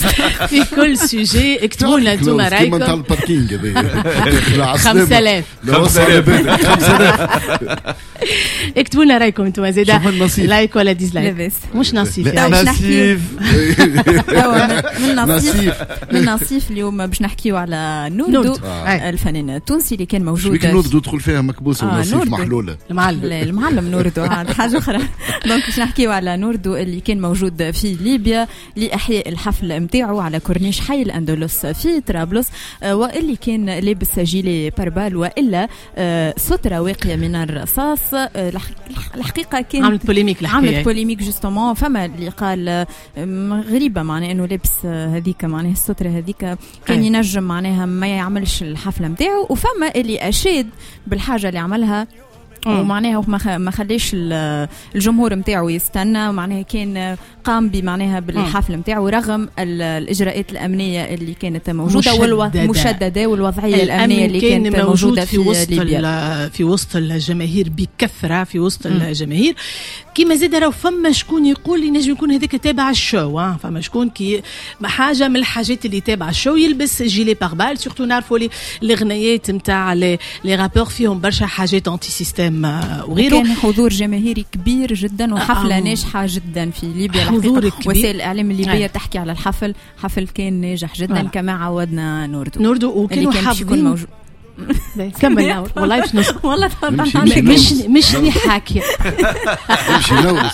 في كل سوجي اكتبوا لنا انتم رايكم كيما تاع الباركينغ هذا 5000 اكتبوا لنا رايكم انتم زيدا لايك ولا ديزلايك مش نصيف من نصيف اليوم باش نحكيو على نوردو الفنان التونسي اللي كان موجود نوردو تدخل فيها مكبوسه ونصيف محلوله المعلم نوردو حاجه اخرى دونك باش نحكيو على نوردو اللي كان موجود في ليبيا لإحياء الحفل متاعو على كورنيش حي الأندلس في طرابلس واللي كان لابس جيلي باربال وإلا سترة واقية من الرصاص. الحقيقة كان عملت بوليميك جوستومون. فما اللي قال غريبة معناها إنه لابس هذيك معناها السترة هذيك كان ينجم معناها ما يعملش الحفلة متاعو، وفما اللي أشاد بالحاجة اللي عملها ومعناها ما خليش الجمهور متاعو يستنى، معناها كان قام بمعناها بالحفل متاعو رغم الإجراءات الأمنية اللي كانت موجودة والمشددة والوضعية الأمنية اللي كانت موجودة في ليبيا في وسط الجماهير بكثرة في وسط الجماهير. كما زاد راهو فما شكون يقول ينجم يكون هذاك تابع الشو، فما شكون كي حاجة من الحاجات اللي تابع الشو يلبس جيلي باربال. سورتو نعرفوا لي غنيات نتاع لي رابور فيهم برشا حاجات انتي سيستم وغيره. كان حضور جماهيري كبير جدا وحفلة ناجحة جدا في ليبيا. حضور وسائل الإعلام الليبية تحكي على حفل كان ناجح جدا كما عودنا نوردو وكانوا حافظين موجود. كمل والله والله مش حاكيه مش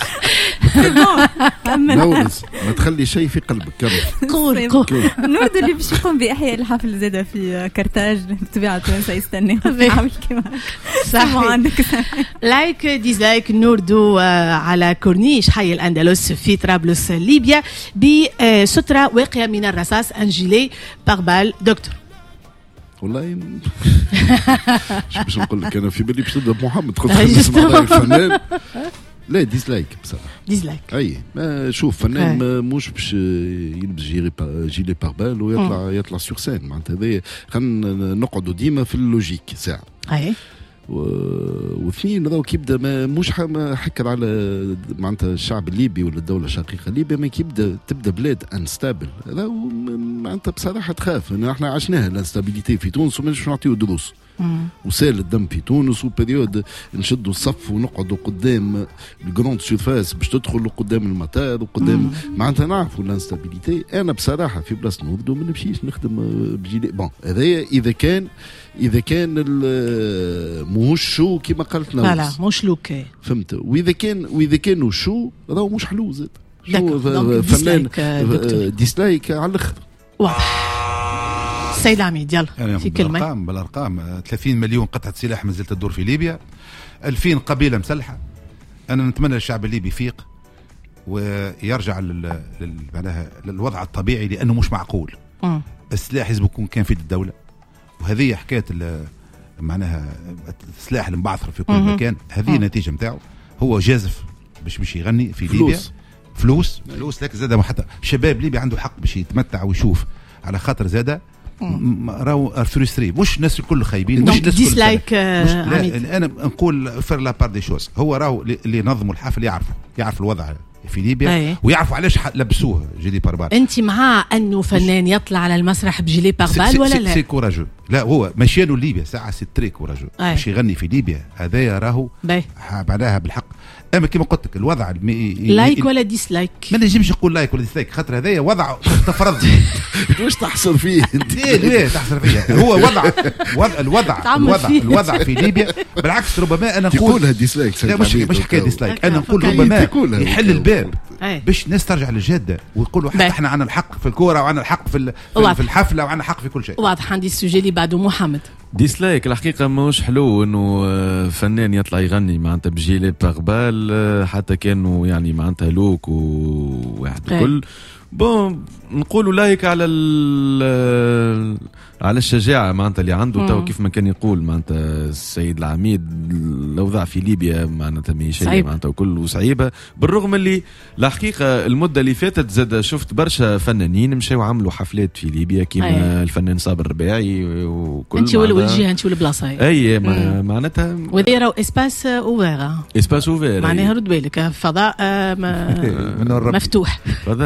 نورس ما تخلي شيء في قلبك. قول نوردو اللي باش يقوم بإحياء الحفل زاده في كرتاج بالطبيعة التونسية يستنى صح. لايك ديزلايك نوردو على كورنيش حي الأندلس في طرابلس ليبيا بسترة واقية من الرصاص انجيلي باربال. دكتور والله باش نقول لك انا في بالي باش تبدا محمد خاطر نسمع الفنان. لا ديسلايك بصراحه ديسلايك اي ما شوف فنان مش باش يلبس جيلي باربال ويطلع سور سين معناتها هذا. خلينا نقعدوا ديما في اللوجيك ساعه اي واثنين راهو كيبدا مش حكر على معناتها الشعب الليبي ولا الدوله الشقيقه ليبيا. ما كيبدا تبدا بلاد انستابل راهو معناتها بصراحه تخاف. احنا عشناها الانستابيليتي في تونس وماش نعطيو دروس وسال الدم في تونس وبريود نشدوا الصف ونقعدوا قدام الجراند سيرفاس باش تدخل قدام المطار وقدام معناتها نعرفوا الانستابيليتي. انا بصراحه في بلاصه نوردو ما نمشيش نخدم بجيلي بون هذايا اذا كان موش شو كما قالت لنا لا مش لوكي فهمت. واذا كانوا شو راهو مش حلو زاد شو فنان ديسلايك على الاخر. واضح. السيد عميد يلا في كلمه بالارقام 30 مليون قطعه سلاح ما زالت تدور في ليبيا، 2000 قبيله مسلحه. انا نتمنى الشعب الليبي يفيق ويرجع معناها للوضع الطبيعي لانه مش معقول السلاح لازم يكون كان في يد الدوله. وهذه حكايه معناها السلاح المبعثر في كل مكان هذه النتيجه نتاعو. هو جازف باش يغني في ليبيا فلوس لكن زاد حتى شباب ليبيا عنده حق باش يتمتع ويشوف على خاطر زاده راهو فريستري. مش الناس الكل خايبين مش الناس ديسلايك. انا نقول فير لا بار دي شوز. هو راهو اللي نظموا الحفل يعرف الوضع في ليبيا ويعرفوا علاش لبسوه جيلي باربال. انت مع انه فنان يطلع على المسرح بجيلي باربال ولا لا؟ سي كوراجو. لا هو مشيانو ليبيا ساعه سي تري كوراجو باش يغني في ليبيا. هذايا راهو بعدها بالحق. اما كما قلت لك الوضع لايك ولا ديسلايك ما نجمش نقول لايك ولا ديسلايك خاطر هذايا وضع تفرض. واش تحصر فيه ليه تحصر فيه؟ هو الوضع في ليبيا بالعكس. ربما انا نقول ديسلايك لا مش حكايه ديسلايك. انا نقول ربما يحل الباب باش الناس ترجع للجاده ويقولوا حتى احنا عندنا الحق في الكوره وعندنا الحق في الحفله وعندنا الحق في كل شيء. واضح. عندي السوجي اللي بعده محمد. ديسلايك الحقيقه مش حلو انه فنان يطلع يغني معناتها بجيلي باربال حتى كانوا يعني معناتها لوك وواحد الكل. بون نقولوا لايك على الشجاعه معناتها اللي عنده تو كيف ما كان يقول معناتها السيد العميد. الاوضاع في ليبيا معناتها مي شيء معناتها وكله صعيبه بالرغم اللي الحقيقه المده اللي فاتت زاد شفت برشا فنانين مشاو عملوا حفلات في ليبيا كيما الفنان صابر الرباعي وكل انت والجهه انت والبلاصه اي معناتها وذي راهو اسباس اوفير معناها رد بالك فضاء مفتوح فضاء مفتوح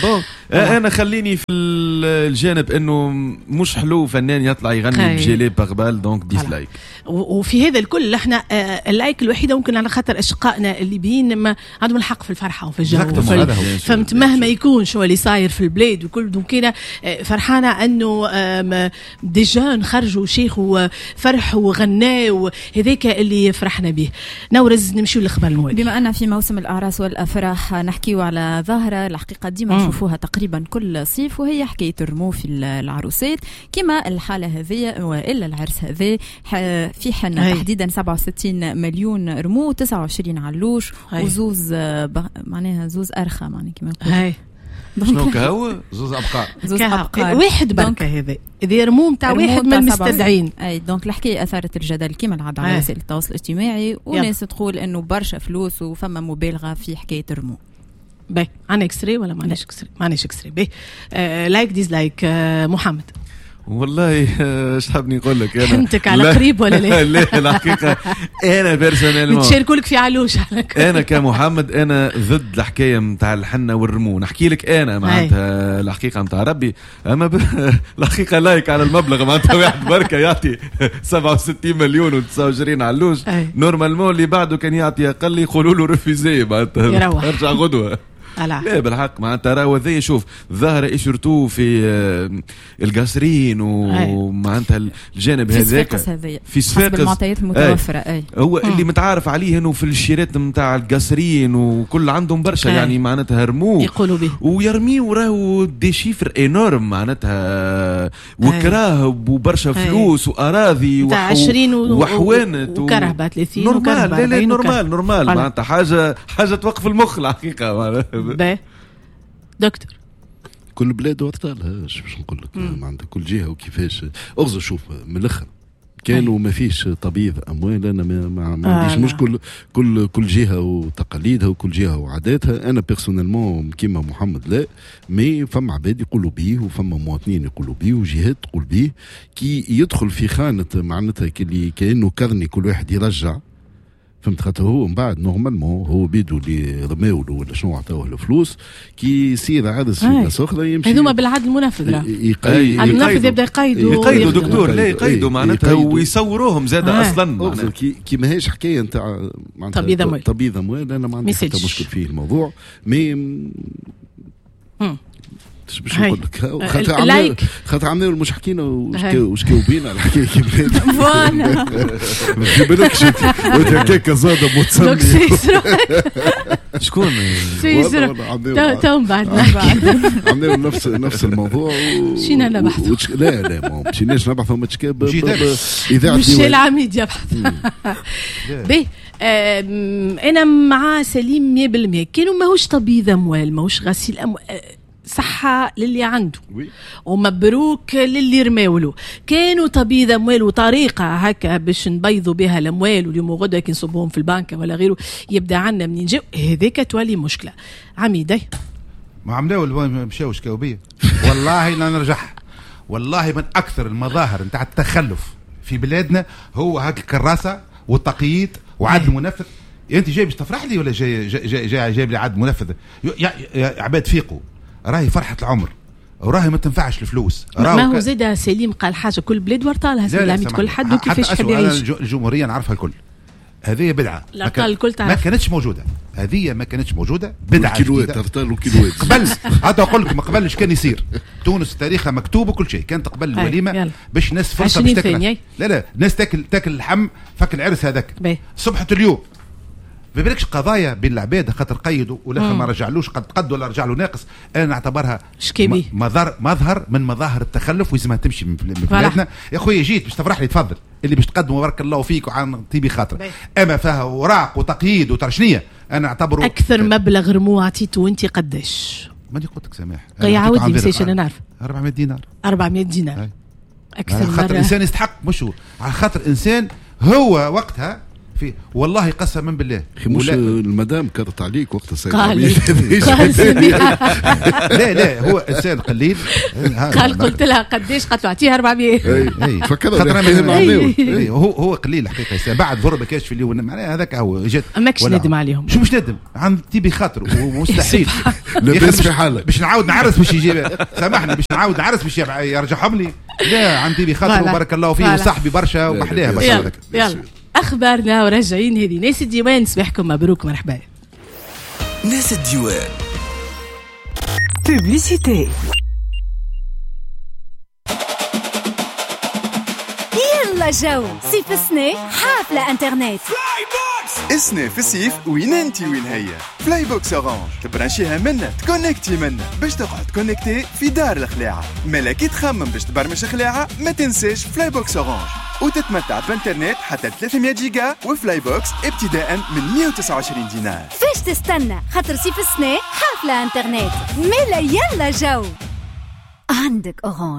انا خليني في الجانب انه مش حلو فنان يطلع يغني بجيلي بغبال دونك ديسلايك. وفي هذا الكل احنا اللايك الوحيده ممكن على خاطر اشقائنا الليبيين ما عندهم الحق في الفرحه وفي الجو فهمت مهما يكون شو اللي صاير في البلاد وكل دونك انا فرحانه انه دي جون خرجوا شيخ وفرحوا وغناوا هذاك اللي فرحنا به. نورز نمشيو للخبر الموالي. بما أن في موسم الأعراس والأفراح نحكيو على ظاهرة الحقيقة ديما نشوفوها تقريبا كل صيف وهي حكاية رمو في العروسات كما الحالة هذه وإلا العرس هذا في حنا تحديدا 67 مليون رمو 29 علوش وزوز معناها زوز أرخى معناها كما نقول شنو كهو زوز أبقار واحد بركة هذا رموم تاع واحد من المستدعين. اي دونك الحكايه اثارت الجدل كما العاده على وسائل التواصل الاجتماعي وناس تقول انه برشا فلوس وفما مبالغه في حكايه رموم. باهي عندنا اكستري ولا مانيش اكستري باهي لايك ديزلايك محمد. والله ايش حابني نقول لك انا حنتك على قريب ولا لا؟ لا الحقيقه انا بيرسونيلمون نتشاركوا لك في علوش انا كمحمد انا ضد الحكايه نتاع الحنه والرمو. نحكي لك انا معناتها الحقيقه نتاع ربي اما الحقيقه لايك على المبلغ معناتها واحد بركه يعطي 67 مليون و29 علوش نورمالمون اللي بعده كان يعطي اقل يقولوا له ريفيزي معناتها ارجع غدوه. لا بالحق معناتها راهو ذي شوف ظاهرة إشرتو في القصرين ومعناتها الجانب هذاك في صفاقس المعطيات المتوفرة هو اللي متعارف عليه انه في الشيرات نتاع القصرين وكل عندهم برشا يعني معناتها رموه يقولوا به ويرميو راهو دي شيفر انورم معناتها وكراه وبرشا فلوس واراضي وحوانت وكرهبة 30 نورمال. لا نورمال معناتها حاجة توقف المخ الحقيقة. دكتور كل بلاد وقتها باش نقول لك معناتها كل جهه وكيفاش اغزر. شوف من الاخر كانوا ما فيش تبييض اموال. انا ما عنديش مش كل جهه وتقاليدها وكل جهه وعاداتها. انا بيرسونيلمون كيما محمد لا مي فما عباد يقولوا بيه وفما مواطنين يقولوا بيه وجهات تقول بيه كي يدخل في خانه معناتها كانه كرني كل واحد يرجع فهمت. خاطر هو من بعد نورمالمون هو بيدو اللي رماولو ولا شنو عطاوه الفلوس كي يصير عرس في ناس اخرى يمشي هذوما بالعدل المنفذ. المنفذ يبدا يقيدوا دكتور لا يقيدوا معناتها ويصوروهم زاد اصلا كي ماهيش حكايه نتاع معناتها تبييض اموال. انا ما عنديش حتى مشكل فيه الموضوع مي باش نقول لك خاطر عملوا مش حكينا وش كاوبينا الحكايه كيف فوالا ما بالكش هكاك زاده متسمي شكون تو بعد عملوا نفس الموضوع مشينا نبحث. لا ما مشيناش نبحثوا ما تشكاب اذاعه مش العميد يبحث به. انا مع سليم 100%. كانوا ماهوش تبييض اموال ماهوش غسيل اموال صحة للي عنده ومبروك للي رماولو. كانوا تبييض أموال وطريقة هكا باش نبيضوا بها الأموال واليوم وغدا كي نصبهم في البنك ولا غيره يبدأ عنا منين جاو هذيك تولي مشكلة. عميدي ما عملوا مشاو شكاو بيه والله لا نرجح. والله من أكثر المظاهر نتاع التخلف في بلادنا هو هاك الكراسة والتقييد وعدل منفذ. أنت جاي باش تفرح لي ولا جايب لي عدل منفذ؟ يا عباد فيقوا راهي فرحة العمر وراهي ما تنفعش الفلوس. ما هو زيد سليم قال حاجة كل بلاد ورطالها سلامت كل حد وكيفاش يحب يعيش. الجمهورية نعرفها الكل. هذه بدعة ما كانتش موجودة. هذه ما كانتش موجودة بدعة كيلوات قبل هذا أقول لكم قبل كان يصير تونس تاريخها مكتوب وكل شيء. كانت قبل الوليمة باش ناس فرصة باش تاكل لا ناس تاكل اللحم فك العرس هذاك صبحة اليوم ما بالكش قضايا بين العباد خاطر قيدوا ولا ما رجعلوش قد قد ولا رجع له ناقص. انا نعتبرها مظهر من مظاهر التخلف ويزمها تمشي من بلادنا. يا خويا جيت باش تفرح لي تفضل اللي باش تقدم بارك الله فيك وعن طيبي خاطر. اما فيها وراق وتقييد وترشنيه انا اعتبره اكثر مبلغ رموه عطيته وانت قداش؟ ماني قلت لك سامح عاودي مسيش انا نعرف 400 دينار 400 دينار اكثر خاطر الانسان يستحق مش على خاطر انسان هو وقتها في والله قسما بالله مش المدام كرت عليك وقت السيد لا هو انسان قليل. قال قلت لها قديش؟ قالت له اعطيها 400. فكرها هو قليل حقيقه. بعد ضربه كاش في اليوم معناها هذاك هو جات ماكش ندم عليهم. شو مش ندم عندي بخاطر ومستحيل لبس في حالك باش نعاود نعرس باش يجي سامحني باش نعاود نعرس باش يرجعهم لي. لا عندي بخاطر وبارك الله فيه وصاحبي برشا ومحليها برشا. يلا اخبارنا وراجعين. هذه ناس الديوان. صباحكم مبروك مرحبا. ناس الديوان. بوبليسيتي. يلا جو صيف السنة حافلة انترنت. اسنة في الصيف وين انتي وين هي فلاي بوكس اورانج. تبرانشيها منا تكونكتي منا باش تقعد كونكتي في دار الخلاعة. ملاكي تخمم باش تبرمج خلاعة ما تنساش فلاي بوكس اورانج وتتمتع بانترنت حتى 300 جيجا وفلاي بوكس ابتداء من 129 دينار. فاش تستنى خاطر صيف السنة حافلة انترنت. ملا يلا جو عندك اورانج.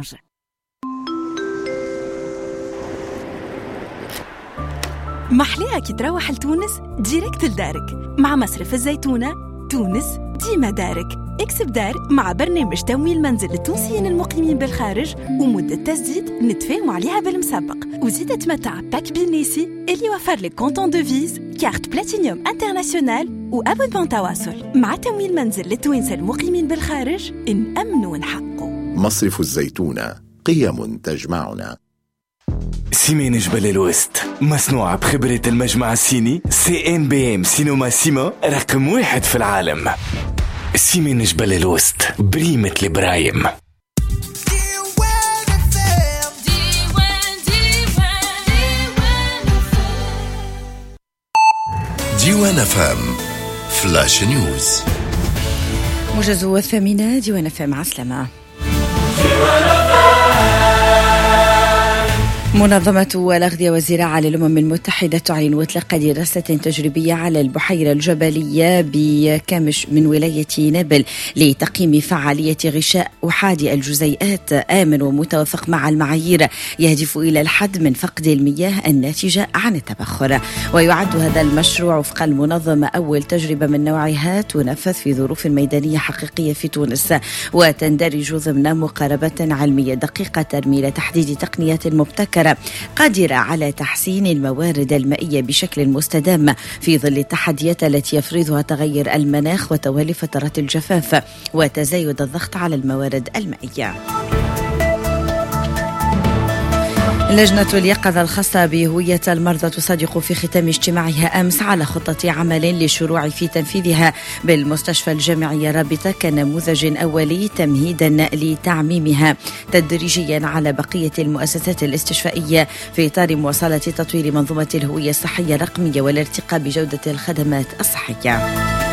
محليها كي تروح لتونس ديريكت لدارك مع مصرف الزيتونة. تونس ديما دارك. اكسب دار مع برنامج تمويل منزل للتونسيين المقيمين بالخارج ومدة تسديد نتفاهموا عليها بالمسبق. وزيد تمتع باك بالنيسي اللي يوفر لك كونتون دوفيز كارت بلاتينيوم انترناسيونال وابونمون تواصل. مع تمويل منزل للتوانسة المقيمين بالخارج نأمنوا ونحققوا. مصرف الزيتونة قيم تجمعنا. سيمين جبل الوسط مصنوعة بخبرة المجمع الصيني CNBM سينما سيما رقم 1 في العالم. سيمين جبل الوسط بريمة البرايم. ديوان فام فلاش نيوز. موجز 8 ديوان فام. عسلامة. منظمة الأغذية والزراعة للأمم المتحدة تعلن إطلاق دراسة تجريبية على البحيرة الجبلية بكامش من ولاية نابل لتقييم فعالية غشاء أحادي الجزيئات آمن ومتوافق مع المعايير يهدف إلى الحد من فقد المياه الناتجة عن التبخر. ويعد هذا المشروع وفق المنظمة أول تجربة من نوعها تنفذ في ظروف ميدانية حقيقية في تونس، وتندرج ضمن مقاربة علمية دقيقة ترمي إلى تحديد تقنيات مبتكرة قادرة على تحسين الموارد المائية بشكل مستدام في ظل التحديات التي يفرضها تغير المناخ وتوالي فترات الجفاف وتزايد الضغط على الموارد المائية. لجنة اليقظة الخاصة بهوية المرضى تصادق في ختام اجتماعها أمس على خطة عمل للشروع في تنفيذها بالمستشفى الجامعي رابطة كنموذج أولي تمهيدا لتعميمها تدريجيا على بقية المؤسسات الاستشفائية في إطار مواصلة تطوير منظومة الهوية الصحية الرقمية والارتقاء بجودة الخدمات الصحية.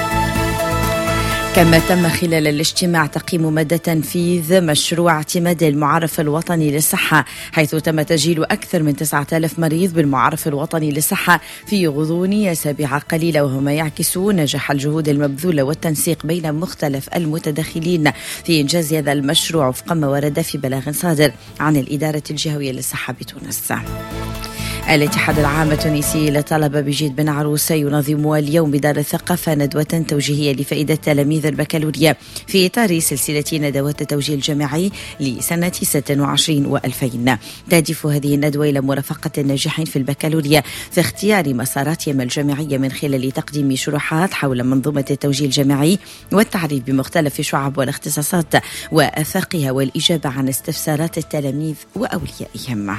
كما تم خلال الاجتماع تقييم مدى تنفيذ مشروع اعتماد المعرف الوطني للصحة، حيث تم تسجيل أكثر من 9000 مريض بالمعرف الوطني للصحة في غضون أسابيع قليلة، وهما يعكس نجاح الجهود المبذولة والتنسيق بين مختلف المتداخلين في إنجاز هذا المشروع وفق ما ورد في بلاغ صادر عن الإدارة الجهوية للصحة بتونس. الاتحاد العام التونسي لطلبة بجيد بن عروس ينظم اليوم بدار الثقافة ندوة توجيهية لفائدة تلاميذ البكالوريا في إطار سلسلة ندوات التوجيه الجامعي لسنة 26 و2000. تهدف هذه الندوة إلى مرافقة الناجحين في البكالوريا في اختيار مساراتهم الجامعية من خلال تقديم شروحات حول منظومة التوجيه الجامعي والتعريف بمختلف شعب والاختصاصات وآفاقها والإجابة عن استفسارات التلاميذ وأوليائهم.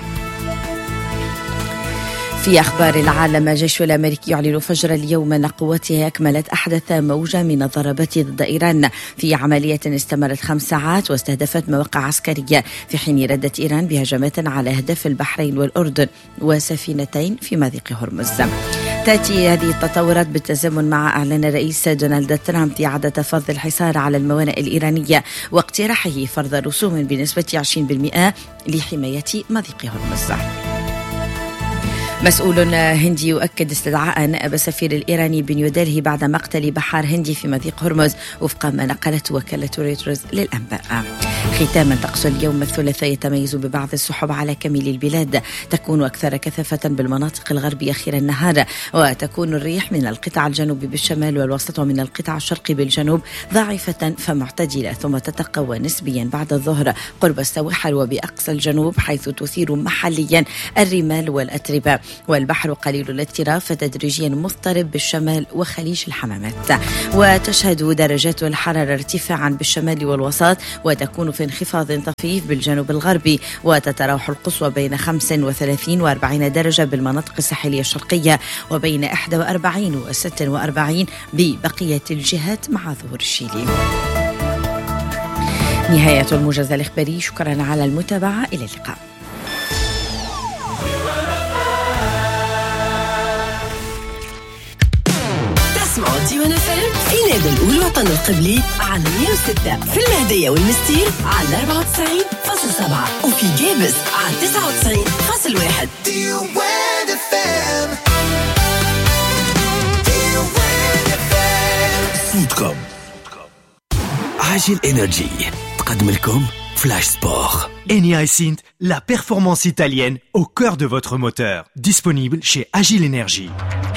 في أخبار العالم، الجيش الأمريكي يعلن فجر اليوم أن قوته أكملت أحدث موجة من الضربات ضد إيران في عملية استمرت 5 ساعات واستهدفت مواقع عسكرية، في حين ردت إيران بهجمات على أهداف البحرين والأردن وسفينتين في مضيق هرمز. تأتي هذه التطورات بالتزامن مع إعلان الرئيس دونالد ترامب إعادة فرض الحصار على الموانئ الإيرانية واقتراحه فرض رسوم بنسبة 20% لحماية مضيق هرمز. مسؤول هندي يؤكد استدعاء نائب السفير الإيراني بنيودلهي بعد مقتل بحار هندي في مضيق هرمز وفق ما نقلته وكالة رويترز للأنباء. ختاما طقس اليوم الثلاثاء يتميز ببعض السحب على كامل البلاد، تكون أكثر كثافة بالمناطق الغربية خلال النهار، وتكون الريح من القطاع الجنوبي بالشمال والوسط ومن القطاع الشرقي بالجنوب ضعيفة فمعتدلة، ثم تتقوى نسبيا بعد الظهر قرب السواحل وبأقصى الجنوب حيث تثير محليا الرمال والأتربة، والبحر قليل الاضطراب فتدريجيا مضطرب بالشمال وخليج الحمامات. وتشهد درجات الحرارة ارتفاعا بالشمال والوسط، وتكون في انخفاض طفيف بالجنوب الغربي، وتتراوح القصوى بين 35 و40 درجة بالمناطق الساحلية الشرقية، وبين 41 و 46 ببقية الجهات مع ظهور الشيلي. نهاية الموجز الإخباري، شكرا على المتابعة، إلى اللقاء. تسمعوا ديوان فام في نادي الأول وطن القبلي على 106 في المهدية والمستير على 94.7 وفي جابس على 99.1. ديوان فام صوتكم. عاجل إنرجي تقدم لكم Flash Sport. Eni Synth, la performance italienne au cœur de votre moteur. Disponible chez Agile Energy.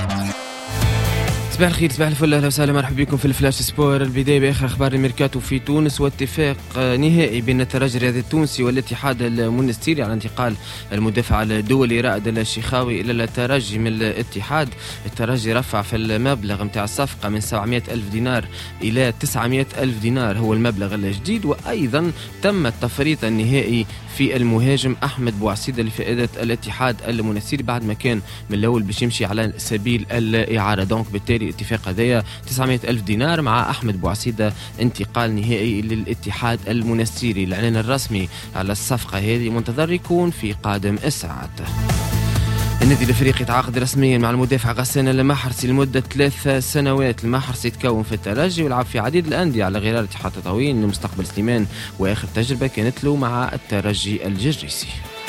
صباح الخير، صباح الفل، اهلا وسهلا، مرحبا بكم في الفلاش سبور. البدايه باخر اخبار الميركاتو في تونس، واتفاق نهائي بين الترجي الرياضي التونسي والاتحاد المونستيري على انتقال المدافع الدولي رائد الشيخاوي الى الترجي من الاتحاد. الترجي رفع في المبلغ متاع الصفقه من 700 ألف دينار الى 900 ألف دينار هو المبلغ الجديد، وايضا تم التفريط النهائي في المهاجم احمد بوعسيده لفائده الاتحاد المونستيري بعد ما كان من الاول باش يمشي على سبيل الاعاره. دونك بالتالي الاتفاق هذايا 900 ألف دينار مع أحمد بوعسيدة، انتقال نهائي للاتحاد المونستيري. الإعلان الرسمي على الصفقة هذه منتظر يكون في قادم الساعات. النادي الافريقي تعاقد رسميا مع المدافع غسان المحرسي لمده 3 سنوات. المحرسي يتكون في الترجي ويلعب في عديد الانديه على غرار اتحاد تطاوين لمستقبل سليمان، واخر تجربه كانت له مع الترجي الجريسي.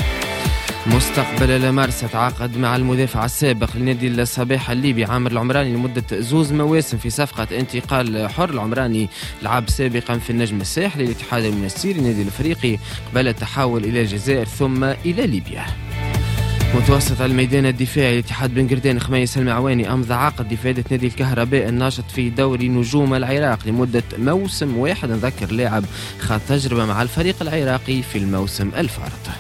مستقبل لامارسا تعاقد مع المدافع السابق لنادي الصباح الليبي عامر العمراني لمدة 2 مواسم في صفقة انتقال حر. العمراني لعب سابقا في النجم الساحلي للاتحاد المونستيري النادي الافريقي قبل التحول الى الجزائر ثم الى ليبيا. متوسط الميدان الدفاعي الاتحاد بن قردان خميس المعواني أمضى عقد بفائدة نادي الكهرباء الناشط في دوري نجوم العراق لمدة موسم واحد. نذكر لاعب خاض تجربة مع الفريق العراقي في الموسم الفارط.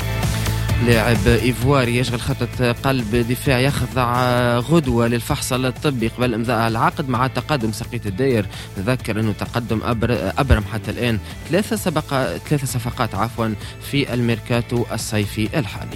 لاعب إيفواري يشغل خطة قلب دفاع يخضع غدوة للفحص الطبي قبل إمضاء العقد مع تقدم سقية الداير. نذكر أنه تقدم أبرم حتى الآن 3 صفقات في الميركاتو الصيفي الحالي.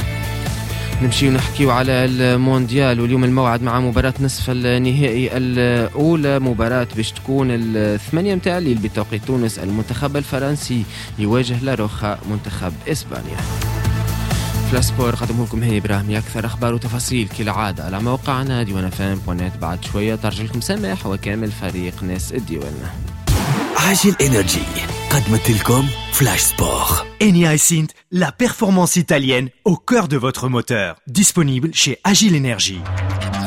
نمشي ونحكيو على المونديال، واليوم الموعد مع مباراة نصف النهائي الأولى، مباراة باش تكون 8 متاع الليل بتوقيت تونس. المنتخب الفرنسي يواجه لاروخا منتخب إسبانيا. فلاسبور قدمه لكم هاني إبراهيمي. أكثر أخبار وتفاصيل كالعادة على موقعنا ديوانفام.net. بعد شوية ترجع لكم سامح وكامل فريق ناس الديوان. عاجل إنرجي قدمت لكم Flash Sport. Eni Synth, la performance italienne au cœur de votre moteur. Disponible chez Agile Energy.